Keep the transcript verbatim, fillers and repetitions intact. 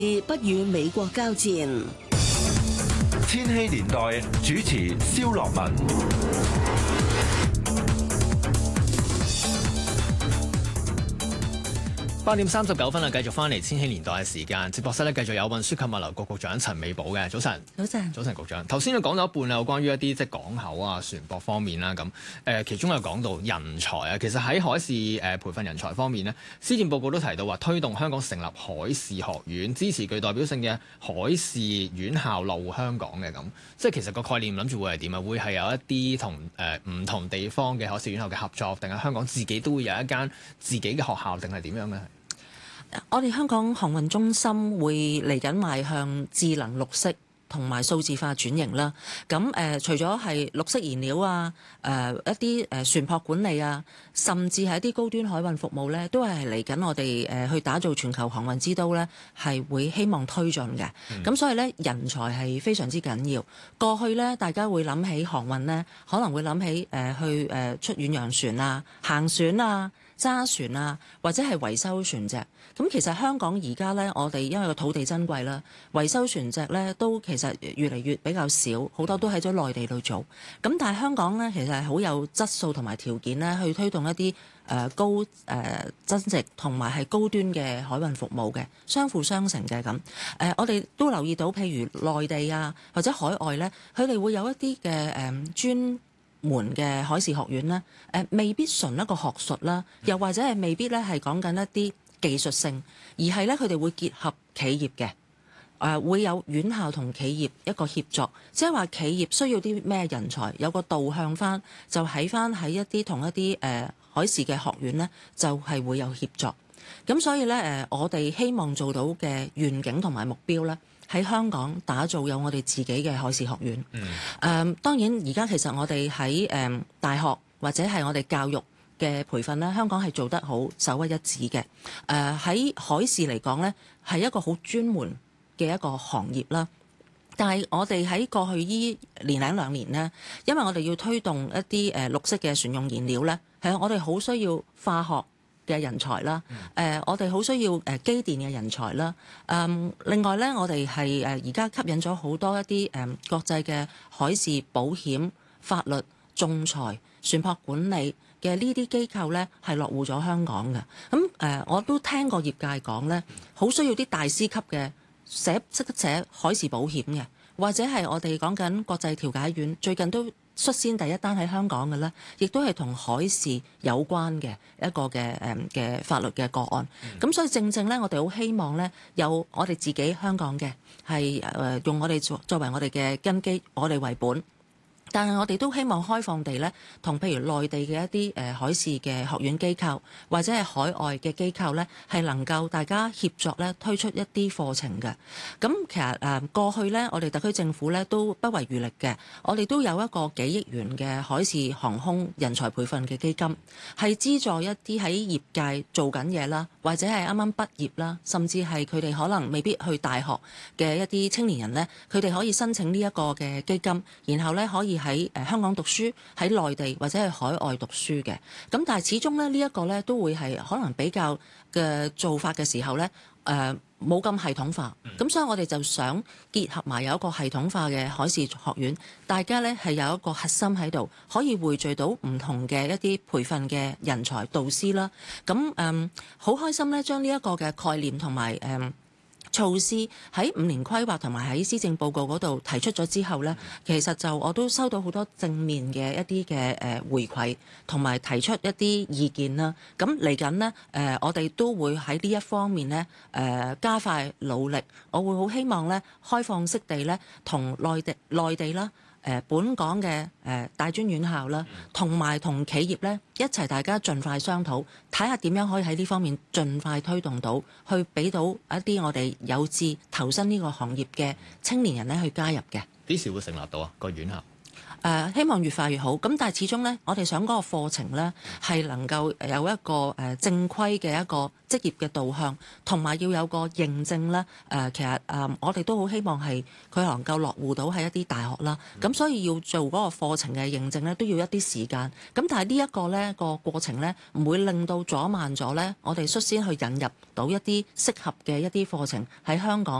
不與美國交戰。 千禧年代主持蕭樂文。 八點三十九分啊，繼續翻嚟千禧年代嘅時間，直播室咧繼續有運輸及物流局局長陳美寶嘅。早晨， 早晨， 早晨，局長。頭先你講咗一半啦，有關於一啲即係港口啊、船舶方面啦，咁誒，其中有講到人才啊。其實喺海事誒培訓人才方面呢，施政報告都提到話推動香港成立海事學院，支持具代表性嘅海事院校落戶香港嘅咁。即係其實個概念諗住會係點啊？會係有一啲同誒唔同地方嘅海事院校嘅合作，定係香港自己都會有一間自己嘅學校，定係點樣嘅？ 我哋香港航運中心會嚟緊邁向智能綠色同埋數字化轉型啦。咁誒、呃，除咗係綠色燃料啊，誒、呃、一啲誒船舶管理啊，甚至係一啲高端海運服務咧，都係嚟緊我哋誒去打造全球航運之都咧，係會希望推進嘅。咁、嗯、所以咧，人才係非常之緊要。過去咧，大家會諗起航運咧，可能會諗起誒、呃、去誒出遠洋船啊、行船啊、揸船啊，或者係維修船隻。咁其實香港而家咧，我哋因為個土地珍貴啦，維修船隻咧都其實越嚟越比較少，好多都喺咗內地度做。咁但係香港咧，其實係好有質素同埋條件咧，去推動一啲誒、呃、高誒、呃、增值同埋係高端嘅海運服務嘅，相輔相成嘅咁。誒、呃，我哋都留意到，譬如內地啊或者海外咧，佢哋會有一啲嘅誒專門嘅海事學院咧，誒、呃、未必純一個學術啦，又或者係未必咧係講緊一啲技術性，而係咧佢哋會結合企業嘅，誒、呃、會有院校同企業一個協作，即係話企業需要啲咩人才，有個導向翻，就喺翻喺一啲同一啲誒、呃、海事嘅學院咧，就係、是、會有協作。咁所以咧誒、呃，我哋希望做到嘅願景同埋目標咧，喺香港打造有我哋自己嘅海事學院。誒、嗯呃、當然而家其實我哋喺誒大學或者係我哋教育嘅培訓咧，香港係做得好首屈一指嘅。誒、呃、喺海事嚟講咧，係一個好專門嘅一個行業啦。但係我哋喺過去依年零兩年呢，因為我哋要推動一啲誒、呃、綠色嘅船用燃料咧，係我哋好需要化學嘅人才啦。誒、呃、我哋好需要誒機電嘅人才啦。誒、呃、另外咧，我哋係誒而家吸引咗好多一啲誒、呃、國際嘅海事保險、法律、仲裁、船舶管理嘅呢啲機構咧，係落戶咗香港嘅。咁誒、呃，我都聽過業界講咧，好需要啲大師級嘅寫識得寫海事保險嘅，或者係我哋講緊國際調解院最近都率先第一單喺香港嘅咧，亦都係同海事有關嘅一個嘅誒嘅法律嘅個案。咁、嗯、所以正正咧，我哋好希望咧，有我哋自己香港嘅係誒用我哋作作為我哋嘅根基，我哋為本。但係我哋都希望開放地咧，同譬如內地嘅一啲誒海事嘅學院機構，或者係海外嘅機構咧，係能夠大家協作咧，推出一啲課程嘅。咁其實誒過去咧，我哋特區政府咧都不遺餘力嘅，我哋都有一個幾億元嘅海事航空人才培訓嘅基金，係資助一啲喺業界做緊嘢啦，或者係啱啱畢業啦，甚至係佢哋可能未必去大學嘅一啲青年人咧，佢哋可以申請呢一個嘅基金，然後咧可以喺誒香港讀書，喺內地或者係海外讀書嘅。咁但係始終咧呢一個咧都會係可能比較嘅做法嘅時候咧，誒冇咁系統化。咁所以我哋就想結合埋有一個系統化嘅海事學院，大家咧係有一個核心喺度，可以匯聚到唔同嘅一啲培訓嘅人才導師啦。咁誒好開心咧，將呢一個嘅概念同埋誒措施喺五年規劃同埋喺施政報告嗰度提出咗之後呢，其實就我都收到好多正面嘅一啲嘅誒回饋，同埋提出一啲意見啦。咁嚟緊呢，誒、呃、我哋都會喺呢一方面呢誒、呃、加快努力。我會好希望呢開放式地呢同內地內地啦。誒本港嘅誒、呃、大專院校啦，同埋同企業咧一齊，大家盡快商討，睇下點樣可以喺呢方面盡快推動到，去俾到一啲我哋有志投身呢個行業嘅青年人咧去加入嘅。 幾時會成立到啊個院校？ 誒、呃、希望越快越好，咁但係始終咧，我哋想嗰個課程咧係能夠有一個誒、呃、正規嘅一個職業嘅導向，同埋要有個認證咧。誒、呃、其實誒、呃、我哋都好希望係佢能夠落戶到喺一啲大學啦。咁所以要做嗰個課程嘅認證咧，都要一啲時間。咁但係呢一個咧個過程咧，唔會令到阻慢咗咧，我哋率先去引入到一啲適合嘅一啲課程喺香港。